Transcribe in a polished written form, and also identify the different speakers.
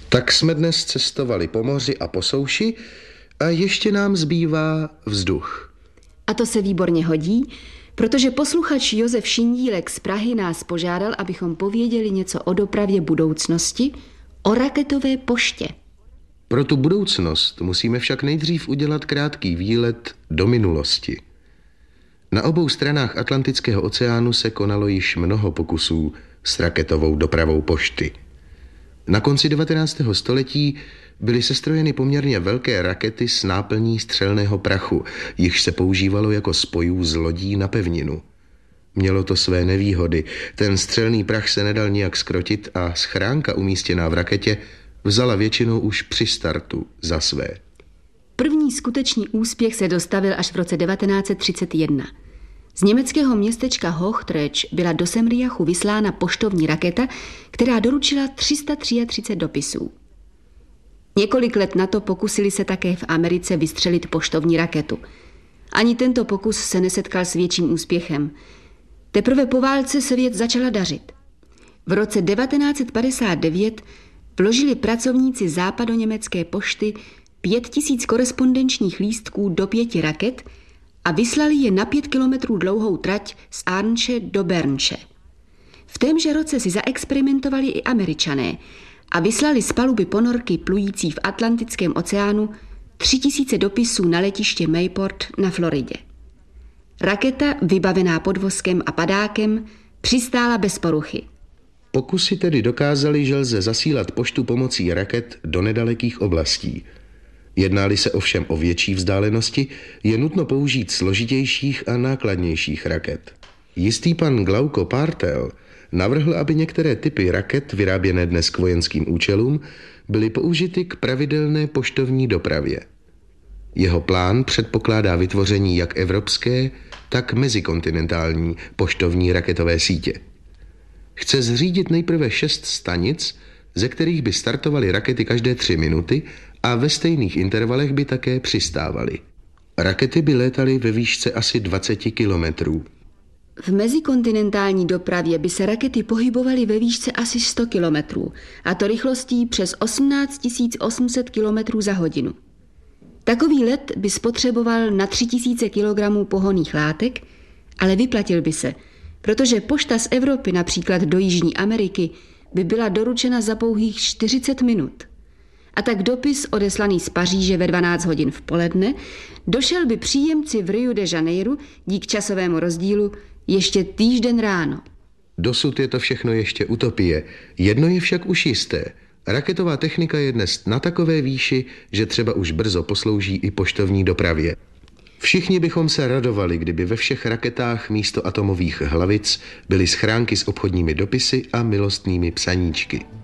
Speaker 1: Tak jsme dnes cestovali po moři a po souši a ještě nám zbývá vzduch.
Speaker 2: A to se výborně hodí, protože posluchač Josef Šindílek z Prahy nás požádal, abychom pověděli něco o dopravě budoucnosti, o raketové poště.
Speaker 1: Pro tu budoucnost musíme však nejdřív udělat krátký výlet do minulosti. Na obou stranách Atlantického oceánu se konalo již mnoho pokusů s raketovou dopravou pošty. Na konci 19. století byly sestrojeny poměrně velké rakety s náplní střelného prachu, jichž se používalo jako spojů z lodí na pevninu. Mělo to své nevýhody, ten střelný prach se nedal nijak zkrotit a schránka umístěná v raketě vzala většinou už při startu za své.
Speaker 2: První skutečný úspěch se dostavil až v roce 1931. Z německého městečka Hochtreč byla do Semriachu vyslána poštovní raketa, která doručila 333 dopisů. Několik let na to pokusili se také v Americe vystřelit poštovní raketu. Ani tento pokus se nesetkal s větším úspěchem. Teprve po válce se věc začala dařit. V roce 1959 vložili pracovníci západoněmecké pošty 5000 korespondenčních lístků do 5 raket a vyslali je na 5 kilometrů dlouhou trať z Arnše do Bernše. V témže roce si zaexperimentovali i Američané a vyslali z paluby ponorky plující v Atlantickém oceánu 3000 dopisů na letiště Mayport na Floridě. Raketa, vybavená podvozkem a padákem, přistála bez poruchy.
Speaker 1: Pokusy tedy dokázaly, že lze zasílat poštu pomocí raket do nedalekých oblastí. Jedná-li se ovšem o větší vzdálenosti, je nutno použít složitějších a nákladnějších raket. Jistý pan Glauco Partel navrhl, aby některé typy raket, vyráběné dnes k vojenským účelům, byly použity k pravidelné poštovní dopravě. Jeho plán předpokládá vytvoření jak evropské, tak mezikontinentální poštovní raketové sítě. Chce zřídit nejprve 6 stanic, ze kterých by startovaly rakety každé 3 minuty a ve stejných intervalech by také přistávaly. Rakety by létaly ve výšce asi 20 kilometrů.
Speaker 2: V mezikontinentální dopravě by se rakety pohybovaly ve výšce asi 100 kilometrů, a to rychlostí přes 18 800 kilometrů za hodinu. Takový let by spotřeboval na 3000 kilogramů pohonných látek, ale vyplatil by se, protože pošta z Evropy například do Jižní Ameriky by byla doručena za pouhých 40 minut. A tak dopis odeslaný z Paříže ve 12 hodin v poledne došel by příjemci v Rio de Janeiro dík časovému rozdílu ještě týžden ráno.
Speaker 1: Dosud je to všechno ještě utopie. Jedno je však už jisté. Raketová technika je dnes na takové výši, že třeba už brzo poslouží i poštovní dopravě. Všichni bychom se radovali, kdyby ve všech raketách místo atomových hlavic byly schránky s obchodními dopisy a milostnými psaníčky.